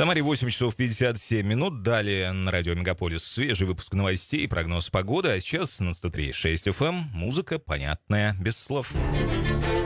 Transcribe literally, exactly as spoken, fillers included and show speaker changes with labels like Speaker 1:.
Speaker 1: Самаре восемь часов пятьдесят семь минут. Далее на радио Мегаполис свежий выпуск новостей и прогноз погоды. А сейчас на сто три и шесть эф эм музыка, понятная, без слов.